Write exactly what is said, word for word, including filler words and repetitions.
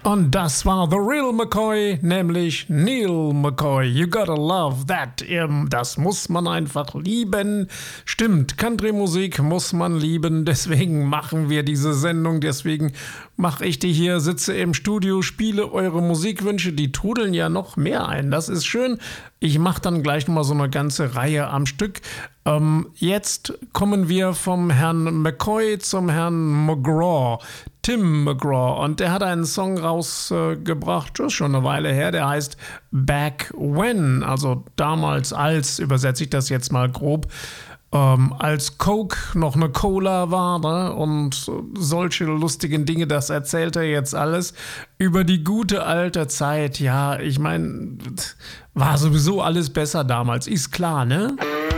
Und das war The Real McCoy, nämlich Neil McCoy. You gotta love that. Das muss man einfach lieben. Stimmt, Country-Musik muss man lieben. Deswegen machen wir diese Sendung. Deswegen mache ich die hier, sitze im Studio, spiele eure Musikwünsche. Die trudeln ja noch mehr ein. Das ist schön. Ich mache dann gleich nochmal so eine ganze Reihe am Stück. Ähm, jetzt kommen wir vom Herrn McCoy zum Herrn McGraw. Tim McGraw, und der hat einen Song rausgebracht, äh, das ist schon eine Weile her, der heißt Back When, also damals als, übersetze ich das jetzt mal grob, ähm, als Coke noch eine Cola war, ne? Und solche lustigen Dinge, das erzählt er jetzt alles über die gute alte Zeit. Ja, ich meine, war sowieso alles besser damals, ist klar, ne?